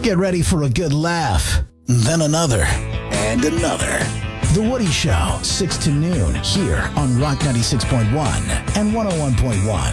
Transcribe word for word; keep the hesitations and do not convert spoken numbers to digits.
Get ready for a good laugh, then another, and another. The Woody Show, six to noon, here on Rock ninety-six point one and one oh one point one.